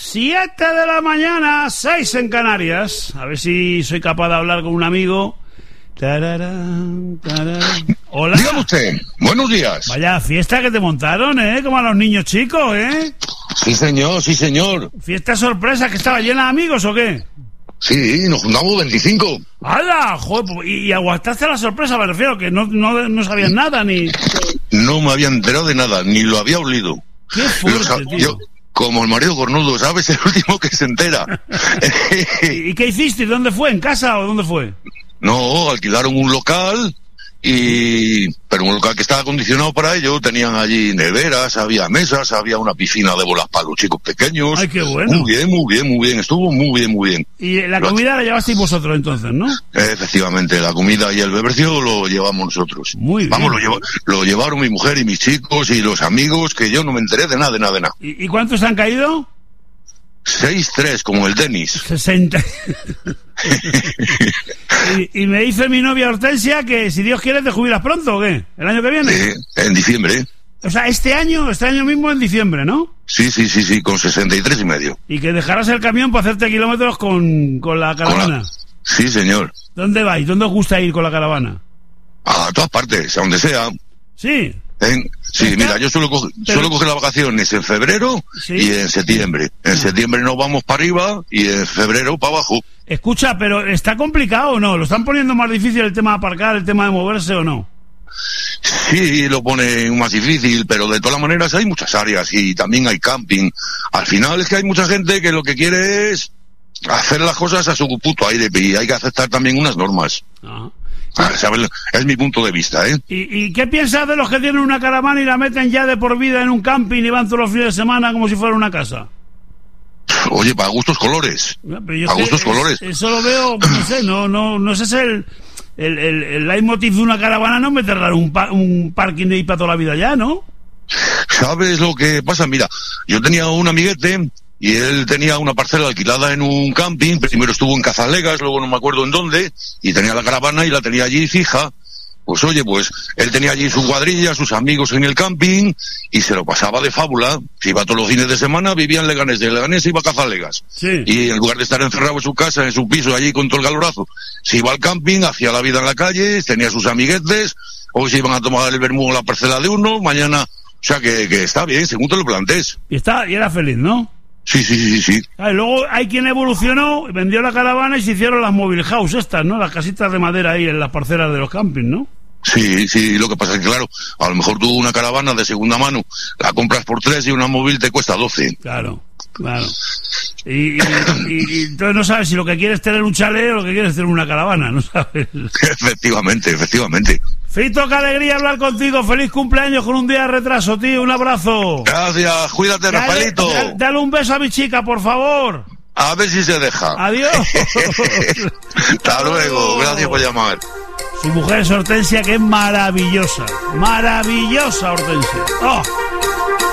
7 de la mañana, 6 en Canarias. A ver si soy capaz de hablar con un amigo. Tararán, tararán. Hola. Dígame usted, buenos días. Vaya fiesta que te montaron, como a los niños chicos, Sí, señor, sí, señor. Fiesta sorpresa, que estaba llena de amigos, ¿o qué? Sí, nos juntamos 25. ¡Hala! Joder, y aguantaste la sorpresa, me refiero, que no sabías nada, ni... No me había enterado de nada, ni lo había olido. ¡Qué fuerte, tío! Yo, como el marido cornudo, ¿sabes? El último que se entera. ¿Y qué hiciste? ¿Dónde fue? ¿En casa o dónde fue? No, alquilaron un local, pero un local que estaba acondicionado para ello. Tenían allí neveras, había mesas, había una piscina de bolas para los chicos pequeños. ¡Ay, qué bueno! Muy bien, estuvo muy bien. Y la comida la llevasteis vosotros entonces, ¿no? Efectivamente, la comida y el bebercio lo llevamos nosotros. Muy bien. Vamos, lo llevaron mi mujer y mis chicos y los amigos, que yo no me enteré de nada. ¿Y cuántos han caído? 6-3, como el tenis. 60. y me dice mi novia Hortensia que si Dios quiere te jubilas pronto, ¿o qué? ¿El año que viene? En diciembre. O sea, este año mismo en diciembre, ¿no? Sí, con 63 y medio. Y que dejarás el camión para hacerte kilómetros con la caravana. Sí, señor. ¿Dónde vais? ¿Dónde os gusta ir con la caravana? A todas partes, a donde sea. Sí. Sí, mira, yo suelo coger las vacaciones en febrero, ¿sí? Y en septiembre. En septiembre nos vamos para arriba y en febrero para abajo. Escucha, pero ¿está complicado o no? ¿Lo están poniendo más difícil el tema de aparcar, el tema de moverse o no? Sí, lo pone más difícil, pero de todas maneras hay muchas áreas y también hay camping. Al final es que hay mucha gente que lo que quiere es hacer las cosas a su puto aire y hay que aceptar también unas normas. Ajá. ¿Sabes? Es mi punto de vista, ¿Y qué piensas de los que tienen una caravana y la meten ya de por vida en un camping y van todos los fines de semana como si fuera una casa? Oye, para gustos colores. Para gustos colores. Eso lo veo, no sé, no sé si el leitmotiv de una caravana no meterla en un parking de ahí para toda la vida ya, ¿no? ¿Sabes lo que pasa? Mira, yo tenía un amiguete y él tenía una parcela alquilada en un camping. Primero estuvo en Cazalegas, luego no me acuerdo en dónde, y tenía la caravana y la tenía allí fija. Pues oye, él tenía allí su cuadrilla, sus amigos en el camping, y se lo pasaba de fábula. Se iba todos los fines de semana, vivía en Leganés, de Leganés iba a Cazalegas. Sí. Y en lugar de estar encerrado en su casa, en su piso, allí con todo el calorazo, se iba al camping, hacía la vida en la calle, tenía sus amiguetes, hoy se iban a tomar el vermú en la parcela de uno, mañana... O sea, que está bien, según te lo plantees. Y era feliz, ¿no? Sí. Y luego hay quien evolucionó, vendió la caravana y se hicieron las mobile house estas, ¿no? Las casitas de madera ahí en las parcelas de los campings, ¿no? Sí, lo que pasa es que, claro, a lo mejor tú una caravana de segunda mano la compras por 3 y una móvil te cuesta 12. Claro. Y entonces no sabes si lo que quieres es tener un chalet o lo que quieres es tener una caravana, ¿no sabes? Efectivamente. Fito, qué alegría hablar contigo. Feliz cumpleaños con un día de retraso, tío. Un abrazo. Gracias, cuídate, Rafaelito. Dale un beso a mi chica, por favor. A ver si se deja. Adiós. Hasta luego, gracias por llamar. Su mujer es Hortensia, que es maravillosa. Maravillosa, Hortensia. ¡Oh!